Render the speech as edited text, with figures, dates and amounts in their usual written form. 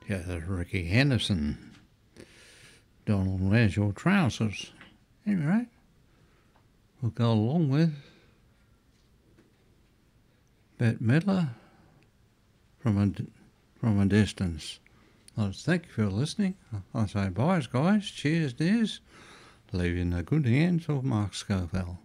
Yeah, there's Ricky Henderson. Donald, where's your trousers? Anyway, we'll go along with Bette Midler from a distance. Well, thank you for listening. I say bye, guys. Cheers, dears. Leave you in the good hands of Mark Scovell.